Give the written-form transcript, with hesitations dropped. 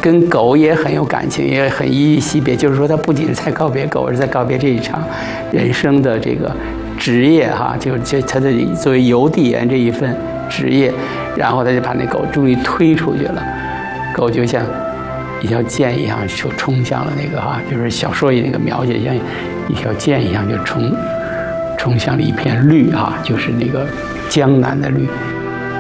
跟狗也很有感情，也很依依惜别。就是说，他不仅是在告别狗，而是在告别这一场人生的这个职业哈，就是他的作为邮递员这一份职业。然后他就把那狗终于推出去了，狗就像一条箭一样就冲向了那个哈，就是小说里那个描写像一条箭一样就冲向了一片绿哈，就是那个江南的绿。